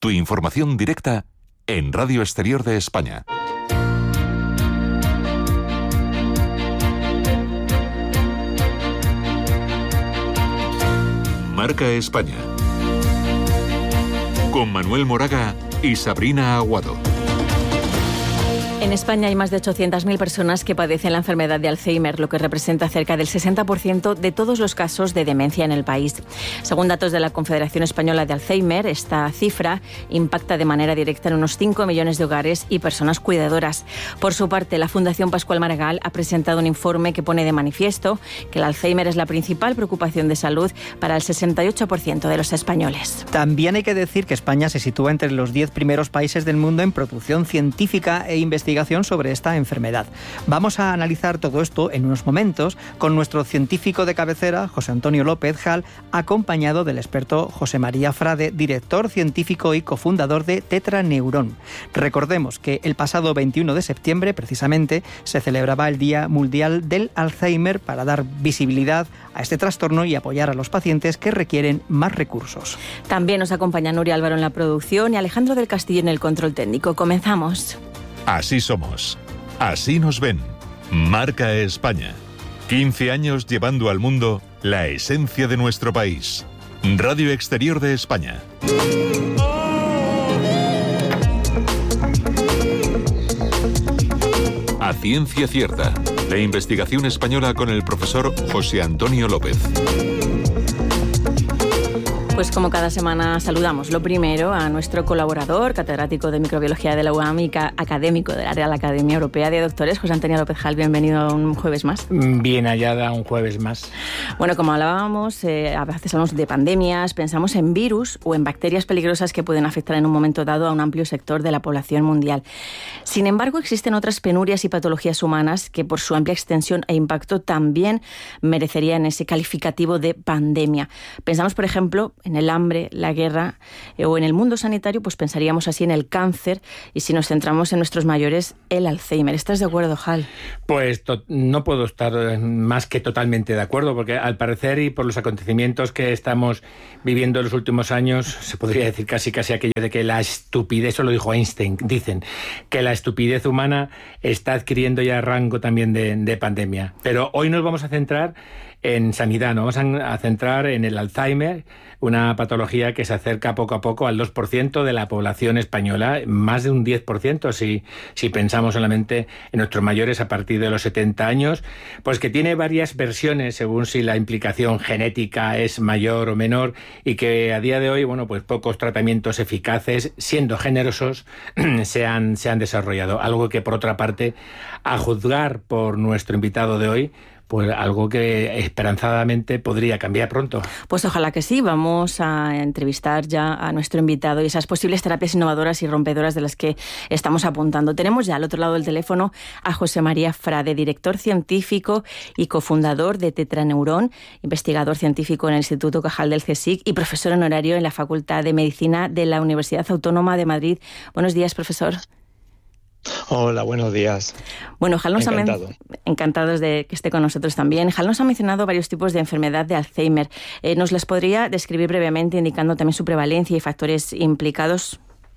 Tu información directa en Radio Exterior de España. Marca España. Con Manuel Moraga y Sabrina Aguado. En España hay más de 800.000 personas que padecen la enfermedad de Alzheimer, lo que representa cerca del 60% de todos los casos de demencia en el país. Según datos de la Confederación Española de Alzheimer, esta cifra impacta de manera directa en unos 5 millones de hogares y personas cuidadoras. Por su parte, la Fundación Pascual Maragall ha presentado un informe que pone de manifiesto que el Alzheimer es la principal preocupación de salud para el 68% de los españoles. También hay que decir que España se sitúa entre los 10 primeros países del mundo en producción científica e investigación sobre esta enfermedad. Vamos a analizar todo esto en unos momentos con nuestro científico de cabecera, José Antonio López Jal, acompañado del experto José María Frade, director científico y cofundador de Tetraneuron. Recordemos que el pasado 21 de septiembre, precisamente, se celebraba el Día Mundial del Alzheimer para dar visibilidad a este trastorno y apoyar a los pacientes que requieren más recursos. También nos acompaña Nuria Álvaro en la producción y Alejandro del Castillo en el control técnico. Comenzamos. Así somos. Así nos ven. Marca España. 15 años llevando al mundo la esencia de nuestro país. Radio Exterior de España. A ciencia cierta. La investigación española con el profesor José Antonio López. Pues como cada semana saludamos lo primero a nuestro colaborador, catedrático de microbiología de la UAM y académico de la Real Academia Europea de Doctores, José Antonio López Jal. Bienvenido un jueves más. Bien hallada un jueves más. Bueno, como hablábamos, a veces hablamos de pandemias, pensamos en virus o en bacterias peligrosas que pueden afectar en un momento dado a un amplio sector de la población mundial. Sin embargo, existen otras penurias y patologías humanas que por su amplia extensión e impacto también merecerían ese calificativo de pandemia. Pensamos, por ejemplo, en el hambre, la guerra o en el mundo sanitario, pues pensaríamos así en el cáncer, y si nos centramos en nuestros mayores, el Alzheimer. ¿Estás de acuerdo, Jal? Pues no puedo estar más que totalmente de acuerdo, porque al parecer y por los acontecimientos que estamos viviendo en los últimos años, se podría decir casi aquello de que la estupidez, eso lo dijo Einstein, dicen, que la estupidez humana está adquiriendo ya rango también de pandemia. Pero hoy nos vamos a centrar en sanidad, nos vamos a centrar en el Alzheimer, una patología que se acerca poco a poco al 2% de la población española, más de un 10% si pensamos solamente en nuestros mayores a partir de los 70 años, pues que tiene varias versiones según si la implicación genética es mayor o menor, y que a día de hoy, bueno, pues pocos tratamientos eficaces, siendo generosos, se han desarrollado. Algo que, por otra parte, a juzgar por nuestro invitado de hoy, pues algo que esperanzadamente podría cambiar pronto. Pues ojalá que sí. Vamos a entrevistar ya a nuestro invitado y esas posibles terapias innovadoras y rompedoras de las que estamos apuntando. Tenemos ya al otro lado del teléfono a José María Frade, director científico y cofundador de Tetraneuron, investigador científico en el Instituto Cajal del CSIC y profesor honorario en la Facultad de Medicina de la Universidad Autónoma de Madrid. Buenos días, profesor. Hola, buenos días. Bueno, Jal nos encantados de que esté con nosotros también. Jal nos ha mencionado varios tipos de enfermedad de Alzheimer. ¿Nos las podría describir brevemente, indicando también su prevalencia y factores implicados?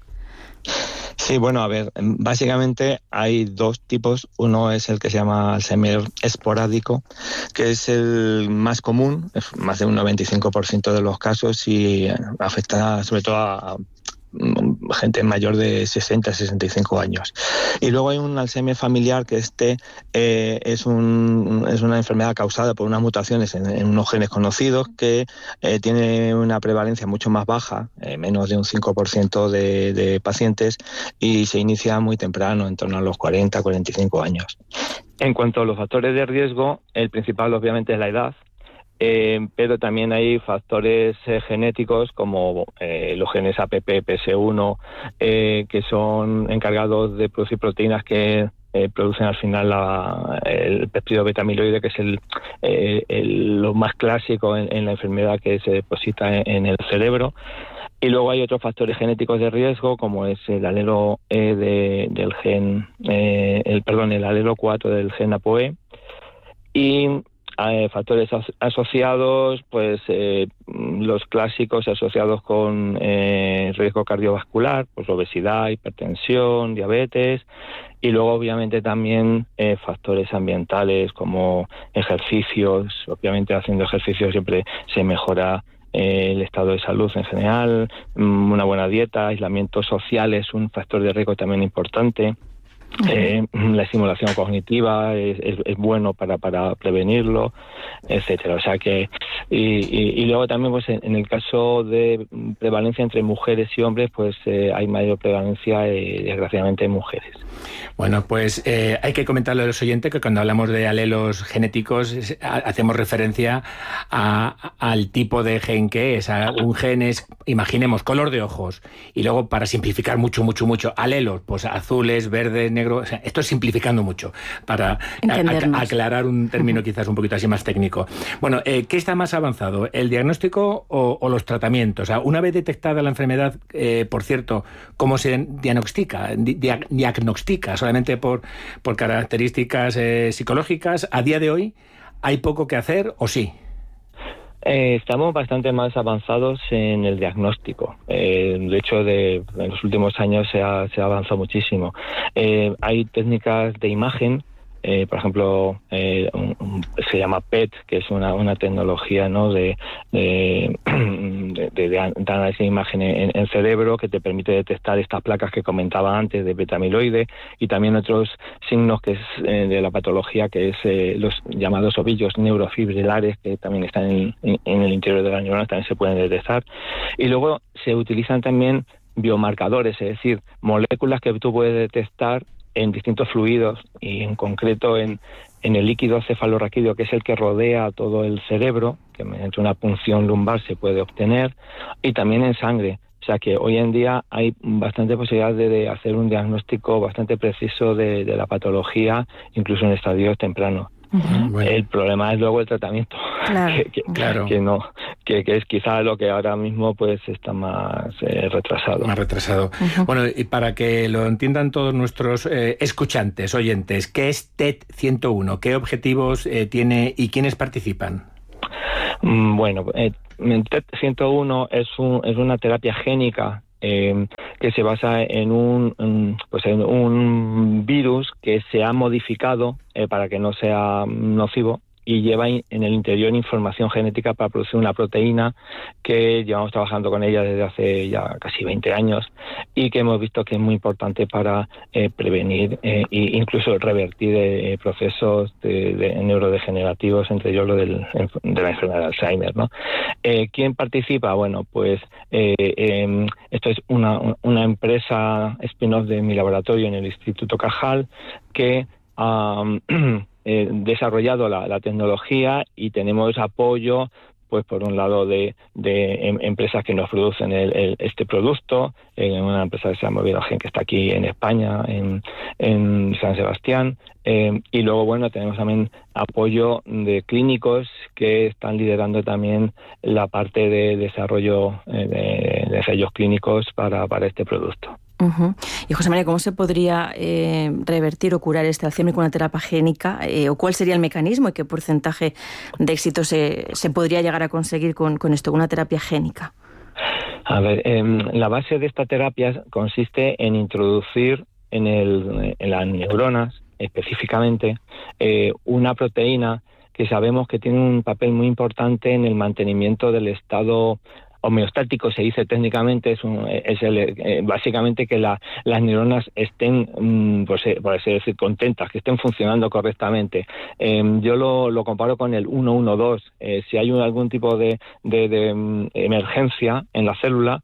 Sí, bueno, a ver, básicamente hay dos tipos. Uno es el que se llama Alzheimer esporádico, que es el más común, es más de un 95% de los casos, y afecta sobre todo a gente mayor de 60-65 años. Y luego hay un Alzheimer familiar, que es una enfermedad causada por unas mutaciones en unos genes conocidos, que tiene una prevalencia mucho más baja, menos de un 5% de pacientes, y se inicia muy temprano, en torno a los 40-45 años. En cuanto a los factores de riesgo, el principal obviamente es la edad, pero también hay factores genéticos como los genes APP, PS1, que son encargados de producir proteínas que producen al final el péptido beta-amiloide, que es lo más clásico en la enfermedad, que se deposita en el cerebro. Y luego hay otros factores genéticos de riesgo, como es el alelo del gen, el alelo 4 del gen ApoE, y factores asociados, pues los clásicos asociados con riesgo cardiovascular, pues obesidad, hipertensión, diabetes, y luego obviamente también factores ambientales como ejercicios. Obviamente haciendo ejercicio siempre se mejora el estado de salud en general, una buena dieta, aislamiento social es un factor de riesgo también importante. La estimulación cognitiva es bueno para prevenirlo, etcétera. O sea que y luego también pues en el caso de prevalencia entre mujeres y hombres, pues hay mayor prevalencia desgraciadamente en mujeres. Bueno, pues hay que comentarle a los oyentes que cuando hablamos de alelos genéticos hacemos referencia al tipo de gen que es. Un gen es, imaginemos, color de ojos, y luego, para simplificar mucho, alelos, pues azules, verdes, negros. O sea, esto es simplificando mucho para aclarar un término quizás un poquito así más técnico. Bueno, ¿qué está más avanzado? ¿El diagnóstico o los tratamientos? O sea, una vez detectada la enfermedad, por cierto, ¿cómo se diagnostica? ¿Solamente por características psicológicas? ¿A día de hoy hay poco que hacer o sí? Estamos bastante más avanzados en el diagnóstico. De hecho, en los últimos años se ha avanzado muchísimo. Hay técnicas de imagen, por ejemplo, se llama PET, que es una tecnología, ¿no?, de análisis de imagen en cerebro, que te permite detectar estas placas que comentaba antes de beta-amiloide, y también otros signos que es de la patología, que es los llamados ovillos neurofibrilares, que también están en el interior de las neuronas, también se pueden detectar. Y luego se utilizan también biomarcadores, es decir, moléculas que tú puedes detectar en distintos fluidos, y en concreto en el líquido cefalorraquídeo, que es el que rodea todo el cerebro, que mediante una punción lumbar se puede obtener, y también en sangre. O sea que hoy en día hay bastante posibilidad de hacer un diagnóstico bastante preciso de la patología, incluso en estadios tempranos. Bueno. El problema es luego el tratamiento, que es quizá lo que ahora mismo pues está más retrasado. Bueno, y para que lo entiendan todos nuestros escuchantes, oyentes, ¿qué es TET 101? ¿Qué objetivos tiene y quiénes participan? Bueno, TET 101 es una terapia génica que se basa en un virus que se ha modificado para que no sea nocivo, y lleva en el interior información genética para producir una proteína que llevamos trabajando con ella desde hace ya casi 20 años, y que hemos visto que es muy importante para prevenir e incluso revertir procesos neurodegenerativos, entre ellos lo de la enfermedad de Alzheimer, ¿no? ¿Quién participa? Bueno, pues esto es una empresa spin-off de mi laboratorio en el Instituto Cajal, que desarrollado la tecnología, y tenemos apoyo, pues por un lado de empresas que nos producen este producto, una empresa que se llama Vivagen, que está aquí en España, en San Sebastián, y luego bueno, tenemos también apoyo de clínicos que están liderando también la parte de desarrollo de ensayos clínicos para este producto. Uh-huh. Y José María, ¿cómo se podría revertir o curar este Alzheimer con una terapia génica? ¿O cuál sería el mecanismo y qué porcentaje de éxito se podría llegar a conseguir con esto, con una terapia génica? A ver, la base de esta terapia consiste en introducir en las neuronas específicamente una proteína que sabemos que tiene un papel muy importante en el mantenimiento del estado homeostático, se dice técnicamente, básicamente que las neuronas estén, por así decir, contentas, que estén funcionando correctamente. Yo lo comparo con el 112. Si hay algún tipo de emergencia en la célula,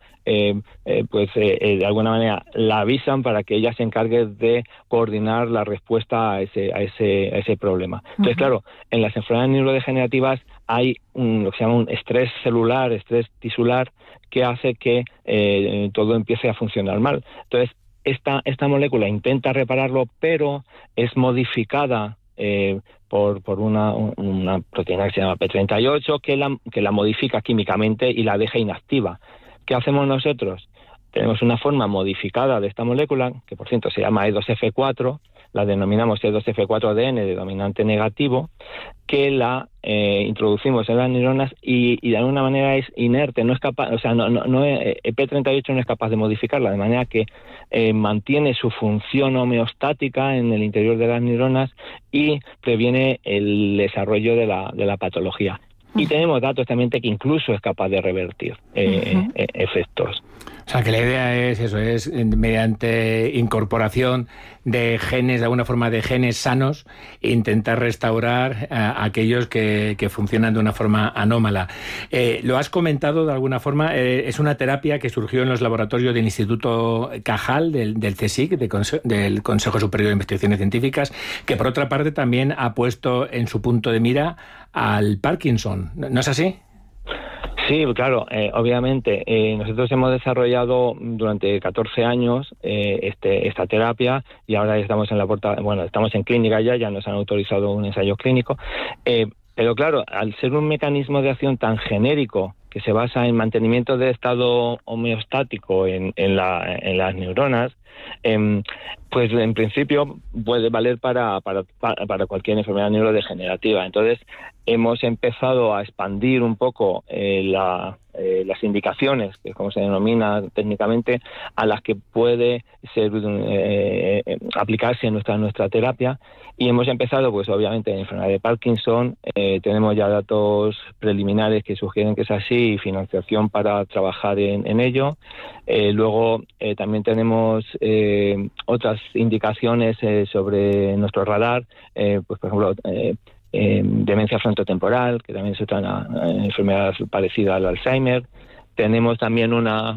de alguna manera la avisan para que ella se encargue de coordinar la respuesta a ese problema. Entonces, claro, en las enfermedades neurodegenerativas hay lo que se llama un estrés celular, estrés tisular, que hace que todo empiece a funcionar mal. Entonces, esta molécula intenta repararlo, pero es modificada por una proteína que se llama P38, que la modifica químicamente y la deja inactiva. ¿Qué hacemos nosotros? Tenemos una forma modificada de esta molécula, que por cierto se llama E2F4, la denominamos C2F4ADN de dominante negativo, que la introducimos en las neuronas y de alguna manera es inerte, no es capaz, o sea, P38 no es capaz de modificarla, de manera que mantiene su función homeostática en el interior de las neuronas y previene el desarrollo de la patología. Y tenemos datos también de que incluso es capaz de revertir efectos. O sea, que la idea es eso, es mediante incorporación de genes, de alguna forma de genes sanos, intentar restaurar a aquellos que funcionan de una forma anómala. Lo has comentado de alguna forma, es una terapia que surgió en los laboratorios del Instituto Cajal, del CSIC, del Consejo Superior de Investigaciones Científicas, que por otra parte también ha puesto en su punto de mira al Parkinson. ¿No es así? Sí, claro, obviamente nosotros hemos desarrollado durante 14 años esta terapia y ahora estamos estamos en clínica ya nos han autorizado un ensayo clínico, pero claro, al ser un mecanismo de acción tan genérico que se basa en mantenimiento de estado homeostático en las neuronas, pues en principio puede valer para cualquier enfermedad neurodegenerativa. Entonces hemos empezado a expandir un poco las indicaciones, que es como se denomina técnicamente, a las que puede ser aplicarse en nuestra terapia, y hemos empezado pues obviamente en enfermedad de Parkinson. Tenemos ya datos preliminares que sugieren que es así y financiación para trabajar en ello. Luego también tenemos otras indicaciones sobre nuestro radar, pues por ejemplo demencia frontotemporal, que también es otra enfermedad parecida al Alzheimer. Tenemos también una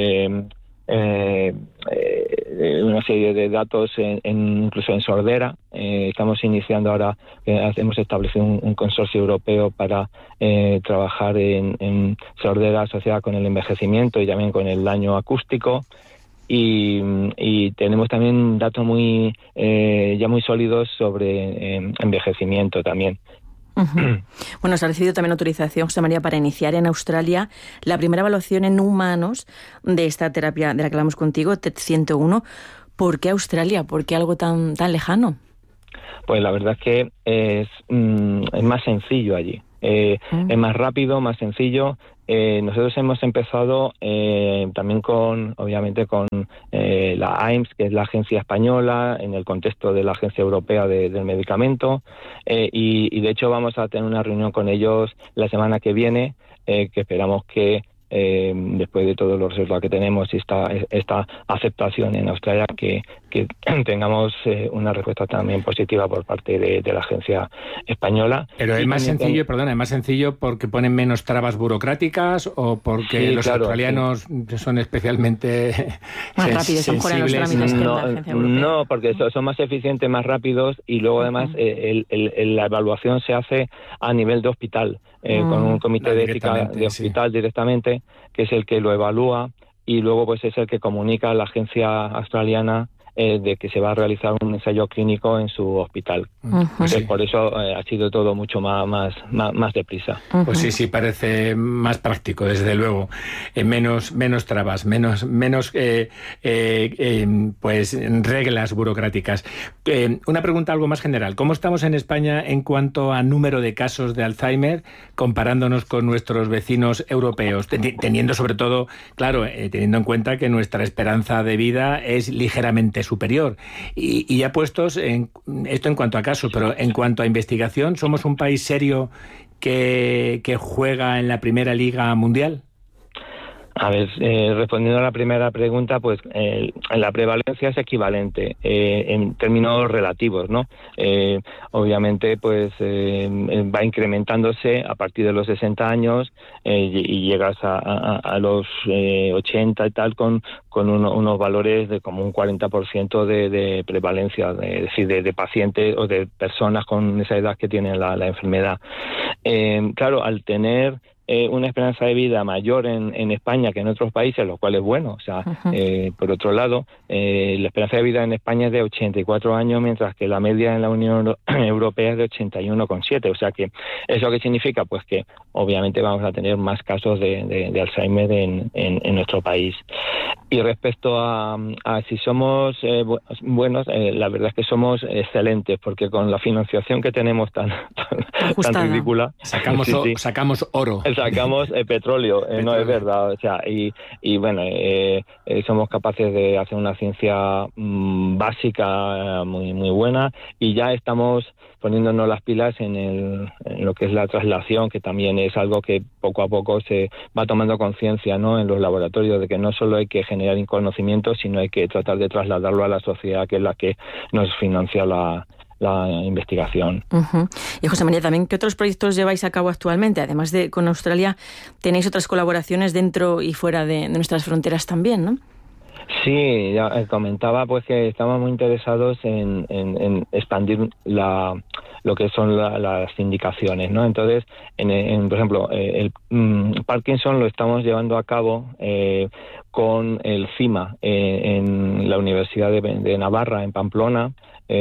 serie de datos incluso en sordera. Estamos iniciando ahora, hemos establecido un consorcio europeo para trabajar en sordera asociada con el envejecimiento y también con el daño acústico. Y tenemos también datos ya muy sólidos sobre envejecimiento también. Bueno, se ha recibido también autorización, José María, para iniciar en Australia la primera evaluación en humanos de esta terapia de la que hablamos contigo, TET-101. ¿Por qué Australia? ¿Por qué algo tan lejano? Pues la verdad es que es más sencillo allí. Es más rápido, más sencillo. Nosotros hemos empezado también obviamente con la AIMS, que es la agencia española, en el contexto de la Agencia Europea del Medicamento, y de hecho vamos a tener una reunión con ellos la semana que viene, que esperamos que después de todos los resultados que tenemos y esta aceptación en Australia, que tengamos una respuesta también positiva por parte de la agencia española. Pero es más sencillo, es más sencillo porque ponen menos trabas burocráticas o porque los australianos son especialmente más rápidos, sensibles. Los trámites que la agencia europea. No, porque son más eficientes, más rápidos, y luego además la evaluación se hace a nivel de hospital, con un comité de ética de hospital directamente, que es el que lo evalúa, y luego pues es el que comunica a la agencia australiana de que se va a realizar un ensayo clínico en su hospital. Entonces, por eso ha sido todo mucho más deprisa. Pues sí, parece más práctico, desde luego. Menos trabas, menos pues reglas burocráticas. Una pregunta algo más general. ¿Cómo estamos en España en cuanto a número de casos de Alzheimer comparándonos con nuestros vecinos europeos? Teniendo sobre todo, claro, teniendo en cuenta que nuestra esperanza de vida es ligeramente superior. Y ya puestos esto en cuanto a casos, pero en cuanto a investigación, ¿somos un país serio que juega en la primera liga mundial? A ver, respondiendo a la primera pregunta, pues la prevalencia es equivalente en términos relativos, ¿no? Obviamente, pues va incrementándose a partir de los 60 años y llegas a los 80 y tal con unos valores de como un 40% de prevalencia, es decir, de pacientes o de personas con esa edad que tienen la enfermedad. Claro, al tener una esperanza de vida mayor en España que en otros países, lo cual es bueno. O sea, por otro lado, la esperanza de vida en España es de 84 años, mientras que la media en la Unión Europea es de 81,7. O sea que, ¿eso qué significa? Pues que obviamente vamos a tener más casos de Alzheimer en nuestro país. Y respecto a si somos buenos, la verdad es que somos excelentes, porque con la financiación que tenemos tan ridícula... Sacamos oro. Sacamos petróleo, no es verdad. O sea, y bueno, somos capaces de hacer una ciencia básica muy, muy buena, y ya estamos poniéndonos las pilas en lo que es la traslación, que también es algo que poco a poco se va tomando conciencia, ¿no?, en los laboratorios, de que no solo hay que generar conocimiento, sino hay que tratar de trasladarlo a la sociedad, que es la que nos financia la investigación. Uh-huh. Y José María, también, ¿qué otros proyectos lleváis a cabo actualmente? Además de con Australia, tenéis otras colaboraciones dentro y fuera de nuestras fronteras también, ¿no? Sí, ya comentaba pues que estamos muy interesados en expandir lo que son las indicaciones, ¿no? Entonces, por ejemplo, el Parkinson lo estamos llevando a cabo con el CIMA en la Universidad de Navarra, en Pamplona,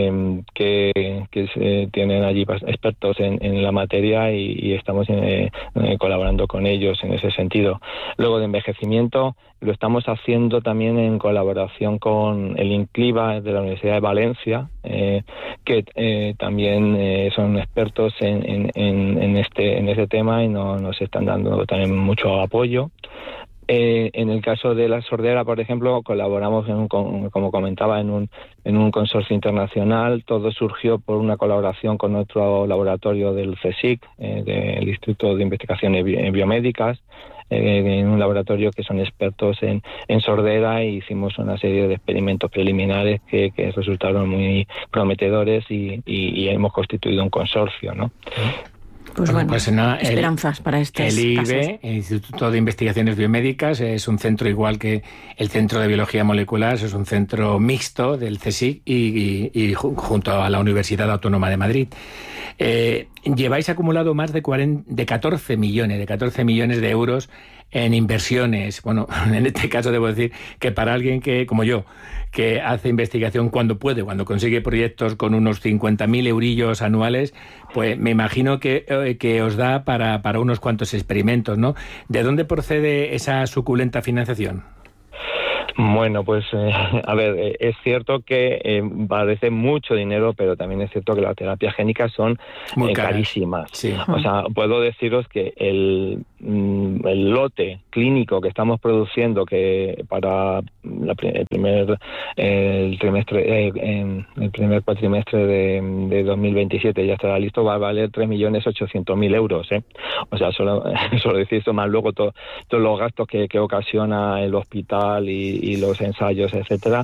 que tienen allí expertos en la materia, y estamos colaborando con ellos en ese sentido. Luego, de envejecimiento, lo estamos haciendo también en colaboración con el INCLIVA de la Universidad de Valencia, que también son expertos en este tema, y nos están dando también mucho apoyo. En el caso de la sordera, por ejemplo, colaboramos como comentaba, en un consorcio internacional. Todo surgió por una colaboración con otro laboratorio del CSIC, del Instituto de Investigaciones Biomédicas, en un laboratorio que son expertos en sordera, y hicimos una serie de experimentos preliminares que resultaron muy prometedores, y hemos constituido un consorcio, ¿no? Pues bueno, esperanzas para estos el IBE, casos. el Instituto de Investigaciones Biomédicas, es un centro igual que el Centro de Biología Molecular, es un centro mixto del CSIC y junto a la Universidad Autónoma de Madrid. Lleváis acumulado más de 14 millones de euros en inversiones. Bueno, en este caso debo decir que para alguien que, como yo, que hace investigación cuando puede, cuando consigue proyectos con unos 50.000 eurillos anuales, pues me imagino que os da para unos cuantos experimentos, ¿no? ¿De dónde procede esa suculenta financiación? Bueno, pues a ver, es cierto que parece mucho dinero, pero también es cierto que las terapias génicas son carísimas. Sí. O sea, puedo deciros que el lote clínico que estamos produciendo, que para el primer cuatrimestre de 2027 ya estará listo, va a valer 3.800.000 euros. O sea, solo decir esto, más luego todos los gastos que ocasiona el hospital y los ensayos, etcétera.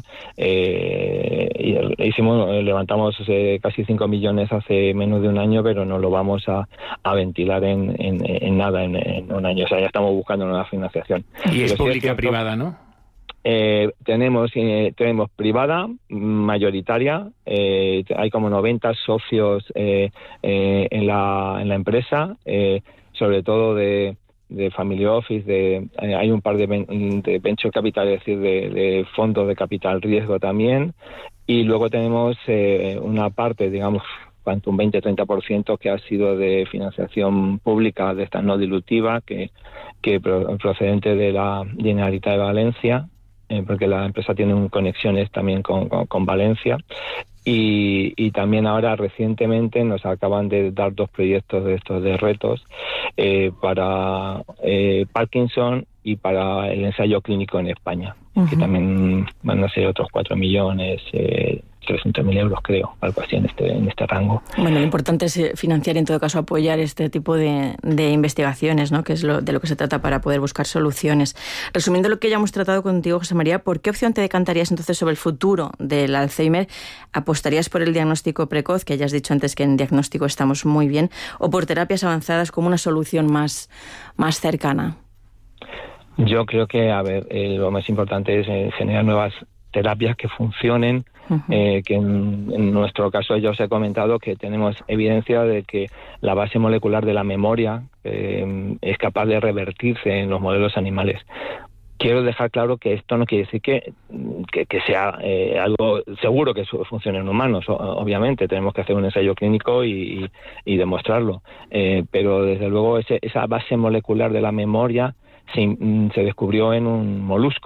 Levantamos casi 5 millones hace menos de un año, pero no lo vamos a ventilar en nada en un año. O sea, ya estamos buscando una financiación. Y es pública-privada, ¿no? Tenemos privada, mayoritaria. Hay como 90 socios en la empresa, sobre todo de family office, hay un par de venture capital, es decir, de fondos de capital riesgo también, y luego tenemos una parte, digamos, un 20-30% que ha sido de financiación pública, de esta no dilutiva, que procedente de la Generalitat de Valencia, porque la empresa tiene conexiones también con Valencia. Y también ahora recientemente nos acaban de dar 2 proyectos de estos de retos para Parkinson y para el ensayo clínico en España, que también van a ser otros 4.300.000 euros, creo, algo así en este rango. Bueno, lo importante es financiar y en todo caso apoyar este tipo de investigaciones, ¿no?, que es de lo que se trata para poder buscar soluciones. Resumiendo lo que ya hemos tratado contigo, José María, ¿por qué opción te decantarías entonces sobre el futuro del Alzheimer? ¿Apostarías por el diagnóstico precoz, que ya has dicho antes que en diagnóstico estamos muy bien, o por terapias avanzadas como una solución más cercana? Yo creo que, lo más importante es generar nuevas terapias que funcionen, que en nuestro caso ya os he comentado que tenemos evidencia de que la base molecular de la memoria es capaz de revertirse en los modelos animales. Quiero dejar claro que esto no quiere decir que sea algo seguro que funcione en humanos. Obviamente tenemos que hacer un ensayo clínico y demostrarlo, pero desde luego esa base molecular de la memoria se descubrió en un molusco,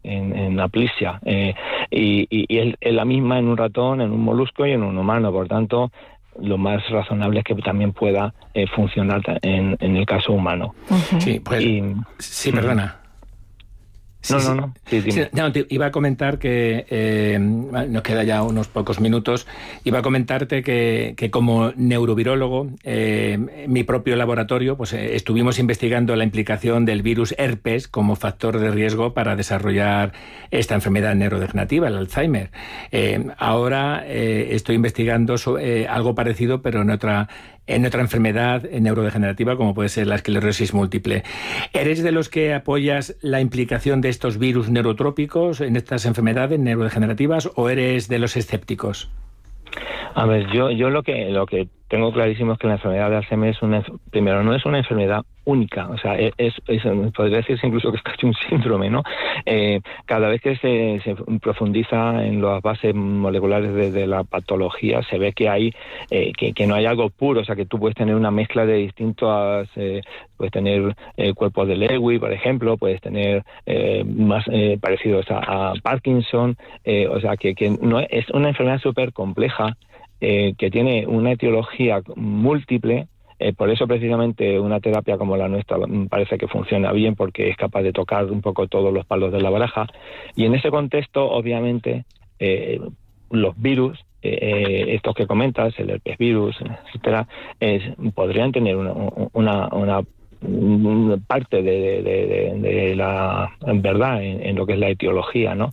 en aplasia, y es la misma en un ratón, en un molusco y en un humano. Por tanto, lo más razonable es que también pueda funcionar en el caso humano. Sí, pues, sí, perdona. No. Sí, iba a comentar que, nos queda ya unos pocos minutos, iba a comentarte que como neurovirólogo, mi propio laboratorio, pues estuvimos investigando la implicación del virus herpes como factor de riesgo para desarrollar esta enfermedad neurodegenerativa, el Alzheimer. Ahora estoy investigando algo parecido, pero en otra enfermedad neurodegenerativa como puede ser la esclerosis múltiple. ¿Eres de los que apoyas la implicación de estos virus neurotrópicos en estas enfermedades neurodegenerativas o eres de los escépticos? A ver, yo lo que tengo clarísimo es que la enfermedad de Alzheimer primero no es una enfermedad única, o sea, podría decirse incluso que es casi un síndrome, ¿no? Cada vez que se profundiza en las bases moleculares de la patología, se ve que hay que no hay algo puro, o sea, que tú puedes tener una mezcla de distintas, puedes tener cuerpos de Lewy, por ejemplo, puedes tener más parecidos a Parkinson, o sea, que no es una enfermedad súper compleja, que tiene una etiología múltiple. Por eso precisamente una terapia como la nuestra parece que funciona bien, porque es capaz de tocar un poco todos los palos de la baraja. Y en ese contexto, obviamente, los virus, estos que comentas, el herpes virus, etcétera, podrían tener una parte de la verdad en lo que es la etiología, ¿no?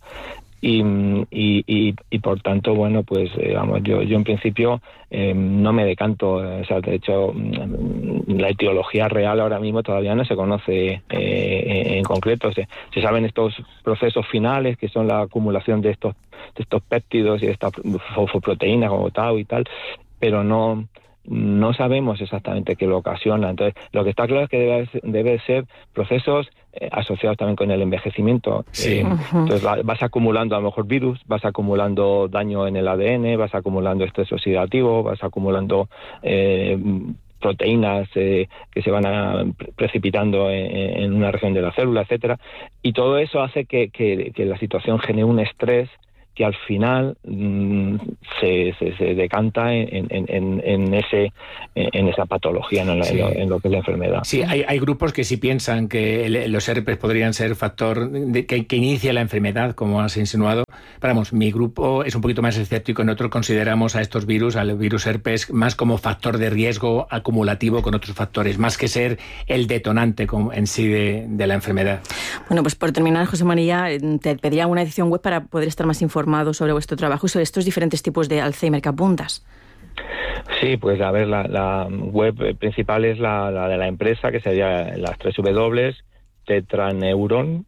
Y por tanto, bueno, pues vamos, yo en principio no me decanto, o sea, de hecho la etiología real ahora mismo todavía no se conoce en concreto. Se saben estos procesos finales, que son la acumulación de estos péptidos y de estas fosfoproteínas como tau y tal, pero no sabemos exactamente qué lo ocasiona. Entonces, lo que está claro es que debe ser procesos asociados también con el envejecimiento. Sí. Entonces, vas acumulando a lo mejor virus, vas acumulando daño en el ADN, vas acumulando estrés oxidativo, vas acumulando proteínas que se van precipitando en una región de la célula, etcétera. Y todo eso hace que la situación genere un estrés que al final se decanta en esa patología, ¿no? En lo que es la enfermedad. Sí, hay grupos que sí piensan que los herpes podrían ser factor que inicia la enfermedad, como has insinuado. Pero vamos, mi grupo es un poquito más escéptico. Nosotros consideramos a estos virus, al virus herpes, más como factor de riesgo acumulativo con otros factores, más que ser el detonante en sí de la enfermedad. Bueno, pues por terminar, José María, te pediría una edición web para poder estar más informado sobre vuestro trabajo y sobre estos diferentes tipos de Alzheimer que apuntas. Sí, pues a ver, la web principal es la de la empresa, que sería las 3 W, tetraneuron.com.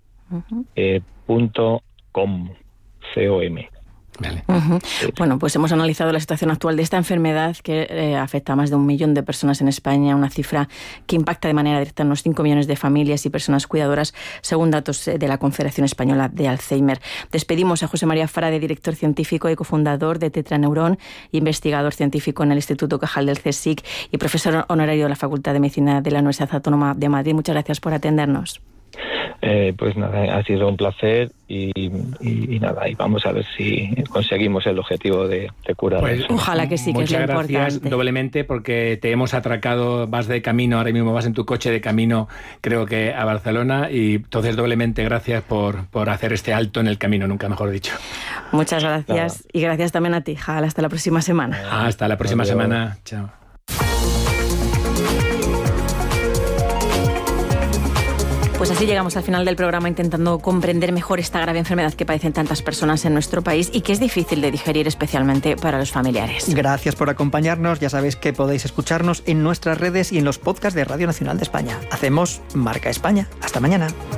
.com. Vale. Bueno, pues hemos analizado la situación actual de esta enfermedad que afecta a más de 1 millón de personas en España, una cifra que impacta de manera directa en unos 5 millones de familias y personas cuidadoras, según datos de la Confederación Española de Alzheimer. Despedimos a José María Frade, director científico y cofundador de Tetraneuron, investigador científico en el Instituto Cajal del CSIC y profesor honorario de la Facultad de Medicina de la Universidad Autónoma de Madrid. Muchas gracias por atendernos. Pues nada, ha sido un placer y nada, y vamos a ver si conseguimos el objetivo de curar. Pues, ojalá que sí, que es lo importante. Muchas gracias doblemente porque te hemos atracado, vas de camino, ahora mismo vas en tu coche de camino, creo que a Barcelona, y entonces doblemente gracias por hacer este alto en el camino, nunca mejor dicho. Muchas gracias. Nada. Y gracias también a ti, Jal. Hasta la próxima semana. Hasta la próxima semana. Chao. Pues así llegamos al final del programa, intentando comprender mejor esta grave enfermedad que padecen tantas personas en nuestro país y que es difícil de digerir, especialmente para los familiares. Gracias por acompañarnos. Ya sabéis que podéis escucharnos en nuestras redes y en los podcasts de Radio Nacional de España. Hacemos Marca España. Hasta mañana.